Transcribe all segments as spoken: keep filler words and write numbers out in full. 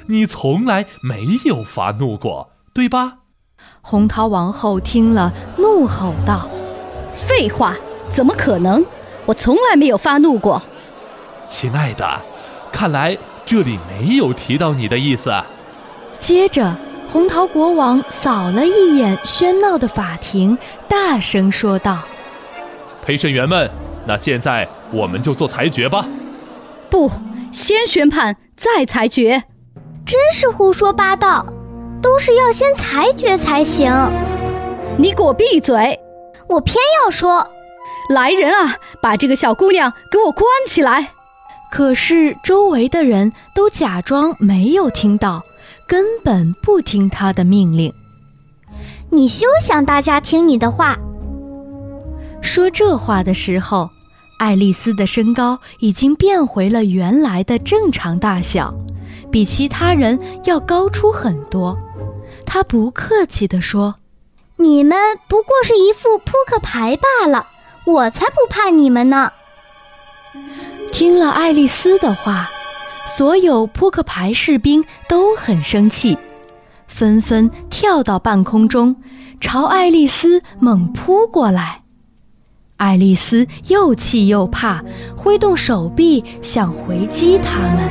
你从来没有发怒过，对吧？ 红桃王后听了，怒吼道： 废话，怎么可能？我从来没有发怒过。 亲爱的，看来这里没有提到你的意思。 接着红桃国王扫了一眼喧闹的法庭，大声说道： 陪审员们，那现在我们就做裁决吧。 不，先宣判再裁决。 真是胡说八道，都是要先裁决才行。 你给我闭嘴！ 我偏要说。 来人啊，把这个小姑娘给我关起来！ 可是周围的人都假装没有听到，根本不听他的命令。 你休想大家听你的话。 说这话的时候，爱丽丝的身高已经变回了原来的正常大小，比其他人要高出很多。她不客气地说： 你们不过是一副扑克牌罢了，我才不怕你们呢。 听了爱丽丝的话，所有扑克牌士兵都很生气，纷纷跳到半空中，朝爱丽丝猛扑过来。爱丽丝又气又怕，挥动手臂想回击他们。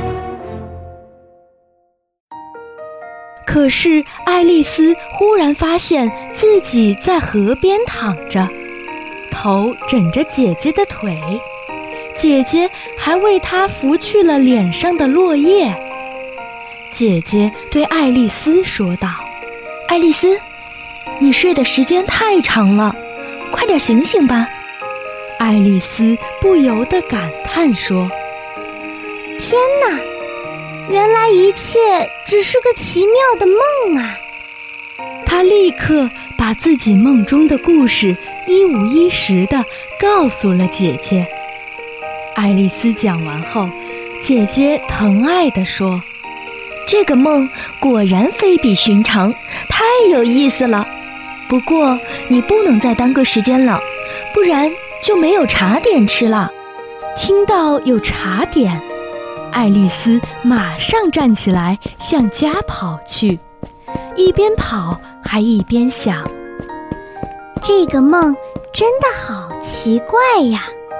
可是爱丽丝忽然发现自己在河边躺着，头枕着姐姐的腿，姐姐还为她拂去了脸上的落叶。姐姐对爱丽丝说道： 爱丽丝，你睡的时间太长了，快点醒醒吧。 爱丽丝不由得感叹说： 天哪，原来一切只是个奇妙的梦啊。 她立刻把自己梦中的故事一五一十地告诉了姐姐。爱丽丝讲完后，姐姐疼爱地说： 这个梦果然非比寻常，太有意思了。不过你不能再耽搁时间了，不然就没有茶点吃了。 听到有茶点，爱丽丝马上站起来向家跑去，一边跑还一边想： 这个梦真的好奇怪呀。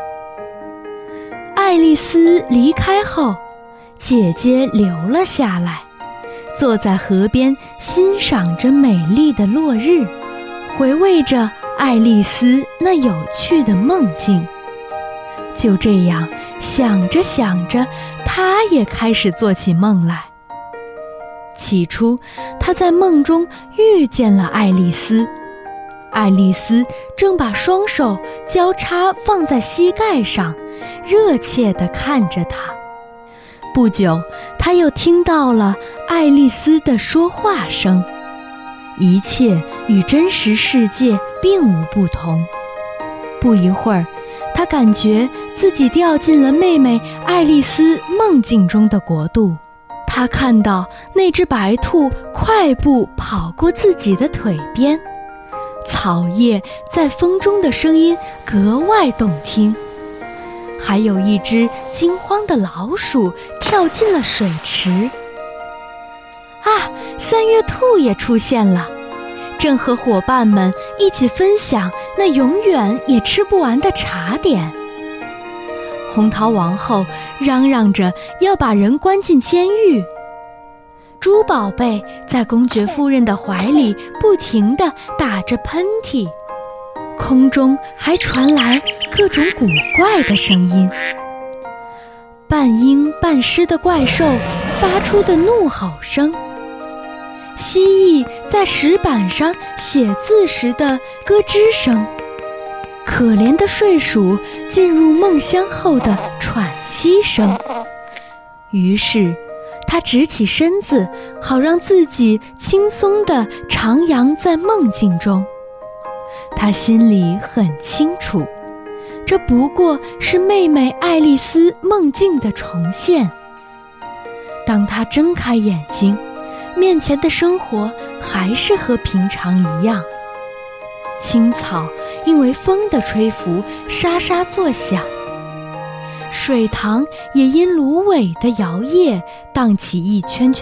爱丽丝离开后，姐姐留了下来，坐在河边欣赏着美丽的落日，回味着爱丽丝那有趣的梦境。就这样想着想着，她也开始做起梦来。起初她在梦中遇见了爱丽丝，爱丽丝正把双手交叉放在膝盖上，热切地看着她。不久，她又听到了爱丽丝的说话声，一切与真实世界并无不同。不一会儿，她感觉自己掉进了妹妹爱丽丝梦境中的国度。她看到那只白兔快步跑过自己的腿边，草叶在风中的声音格外动听。还有一只惊慌的老鼠跳进了水池。啊，三月兔也出现了，正和伙伴们一起分享那永远也吃不完的茶点。红桃王后嚷嚷着要把人关进监狱。猪宝贝在公爵夫人的怀里不停地打着喷嚏，空中还传来各种古怪的声音。半鹰半狮的怪兽发出的怒吼声，蜥蜴在石板上写字时的咯吱声，可怜的睡鼠进入梦乡后的喘息声。于是他直起身子，好让自己轻松地徜徉在梦境中。他心里很清楚，这不过是妹妹爱丽丝梦境的重现。当他睁开眼睛，面前的生活还是和平常一样。青草因为风的吹拂沙沙作响，水塘也因芦苇的摇曳荡起一圈圈